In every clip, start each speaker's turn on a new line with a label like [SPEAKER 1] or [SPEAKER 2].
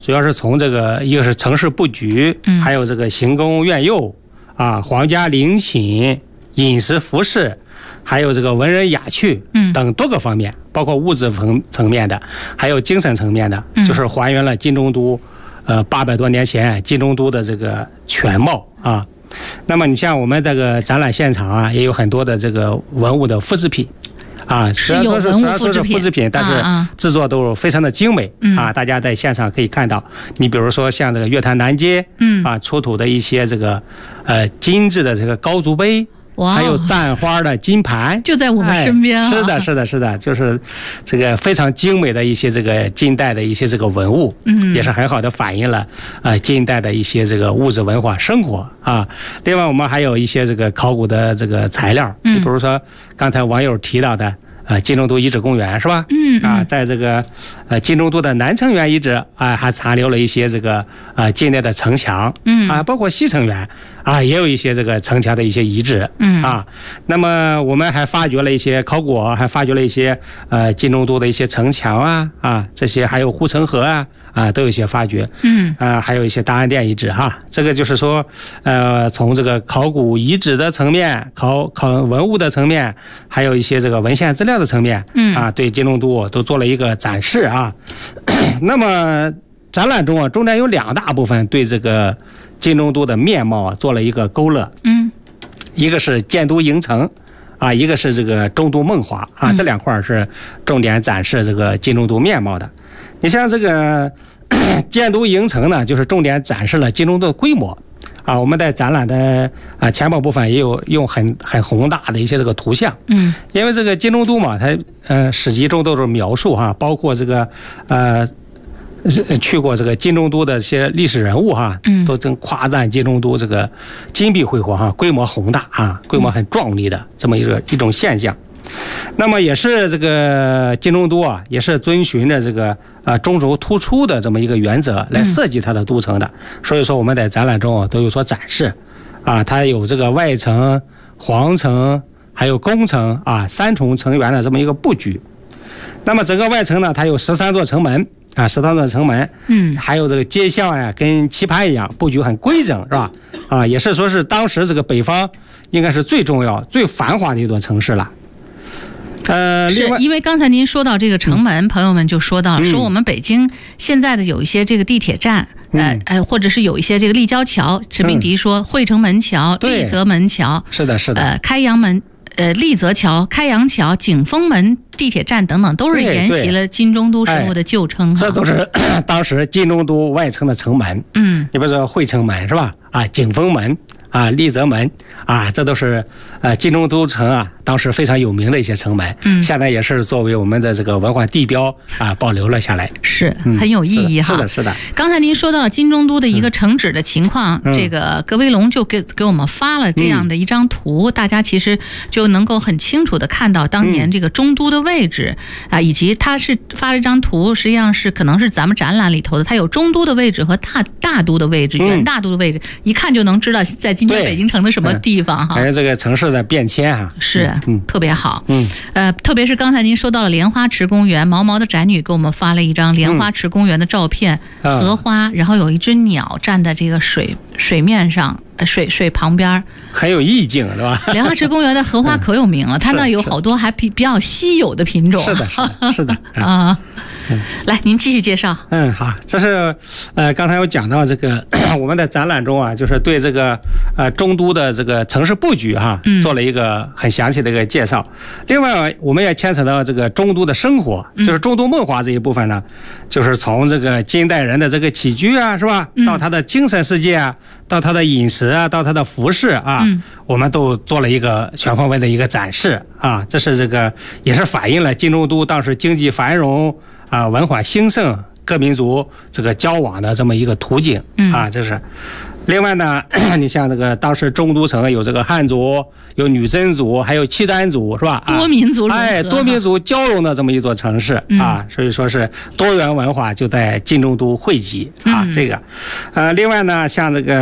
[SPEAKER 1] 主要是从这个一个是城市布局，还有这个行宫苑囿啊、皇家陵寝、饮食服饰，还有这个文人雅趣等多个方面，包括物质层面的，还有精神层面的，就是还原了金中都800多年前金中都的这个全貌啊。那么你像我们这个展览现场啊，也有很多的这个文物的复制品啊，虽然说是复制品，但是制作都非常的精美啊。大家在现场可以看到，你比如说像这个月坛南街出土的一些这个精致的这个高足杯，还有簪花的金盘，就
[SPEAKER 2] 在我们身边。
[SPEAKER 1] 是的，就是这个非常精美的一些这个近代的一些这个文物，也是很好的反映了近代的一些这个物质文化生活啊。另外我们还有一些这个考古的这个材料，你比如说刚才网友提到的金中都遗址公园是吧？在这个金中都的南城园遗址还残留了一些这个近代的城墙，包括西城园也有一些这个城墙的一些遗址那么我们还发掘了一些考古，还发掘了一些金中都的一些城墙这些还有护城河都有一些发掘，还有一些大安殿遗址这个就是说从这个考古遗址的层面、考文物的层面，还有一些这个文献资料的层面对金中都都做了一个展示那么展览中中间有2大部分对这个金中都的面貌做了一个勾勒，一个是建都营城一个是这个中都梦华这2块是重点展示这个金中都面貌的。你像这个建都营城呢，就是重点展示了金中都的规模我们在展览的前半部分也有用很宏大的一些这个图像，因为这个金中都嘛，它史籍中都是描述包括这个去过这个金中都的一些历史人物都真夸赞金中都这个金碧辉煌规模宏大规模很壮丽的这么一种现象。那么也是这个金中都也是遵循着这个中轴突出的这么一个原则来设计它的都城的，所以说我们在展览中都有所展示它有这个外城、皇城还有宫城3重城垣的这么一个布局。那么整个外城呢，它有13座城门13座城门，还有这个街巷跟棋盘一样，布局很规整，是吧？也是说是当时这个北方应该是最重要、最繁华的一座城市了。
[SPEAKER 2] 是因为刚才您说到这个城门，朋友们就说到了，说我们北京现在的有一些这个地铁站，或者是有一些这个立交桥，陈明迪说惠城门桥、立泽门桥，
[SPEAKER 1] 是的，
[SPEAKER 2] 开阳门。立泽桥、开阳桥、景丰门地铁站等等，都是沿袭了金中都时候的旧称
[SPEAKER 1] 这都是当时金中都外城的城门。你比如说惠城门是吧？景丰门立泽门这都是金中都城当时非常有名的一些城门，现在也是作为我们的这个文化地标保留了下来，
[SPEAKER 2] 是很有意义
[SPEAKER 1] 是的。
[SPEAKER 2] 刚才您说到了金中都的一个城址的情况，这个葛威龙就给我们发了这样的一张图，大家其实就能够很清楚的看到当年这个中都的位置以及他是发了一张图，实际上是可能是咱们展览里头的，它有中都的位置和大都的位置、原大都的位置，一看就能知道在今天北京城的什么地方
[SPEAKER 1] 还有这个城市的变迁
[SPEAKER 2] 是特别好。特别是刚才您说到了莲花池公园，毛毛的宅女给我们发了一张莲花池公园的照片，荷花，然后有一只鸟站在这个水面上，水旁边，
[SPEAKER 1] 很有意境，是吧？
[SPEAKER 2] 莲花池公园的荷花可有名了，它那有好多还比较稀有的品种。
[SPEAKER 1] 是的
[SPEAKER 2] 来，您继续介绍。
[SPEAKER 1] 好，这是刚才有讲到这个我们的展览中就是对这个中都的这个城市布局做了一个很详细的一个介绍。另外我们也牵扯到这个中都的生活，就是中都梦华这一部分呢，就是从这个近代人的这个起居是吧，到他的精神世界到他的饮食到他的服饰我们都做了一个全方位的一个展示这是这个也是反映了金中都当时经济繁荣文化兴盛、各民族这个交往的这么一个途径这是。另外呢，你像这个当时中都城有这个汉族、有女真族、还有契丹族，是吧？
[SPEAKER 2] 多民族
[SPEAKER 1] 多民族交融的这么一座城市所以说是多元文化就在金中都汇集这个。另外呢，像这个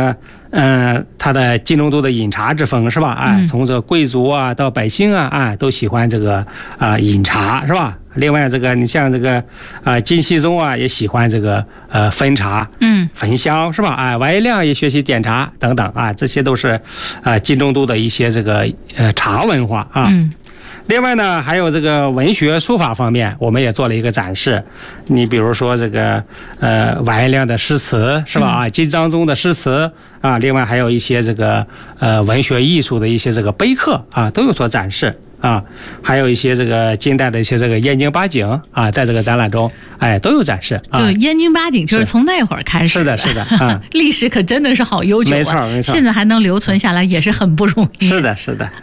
[SPEAKER 1] 他的金中都的饮茶之风是吧？哎，从这个贵族啊到百姓啊，都喜欢这个饮茶是吧？另外这个你像这个金熙宗啊也喜欢这个焚茶，焚香是吧？哎，完颜亮也学习点茶等等啊，这些都是金中都的一些这个茶文化啊。另外呢，还有这个文学书法方面，我们也做了一个展示。你比如说这个完颜亮的诗词是吧？金章宗的诗词啊，另外还有一些这个文学艺术的一些这个碑刻啊，都有所展示啊。还有一些这个近代的一些这个燕京八景啊，在这个展览中，哎，都有展示啊。
[SPEAKER 2] 对，燕京八景就是从那会儿开始。
[SPEAKER 1] 是的，是的啊，
[SPEAKER 2] 历史可真的是好悠久啊，
[SPEAKER 1] 没错没错，
[SPEAKER 2] 现在还能留存下来也是很不容易。
[SPEAKER 1] 是的，是的。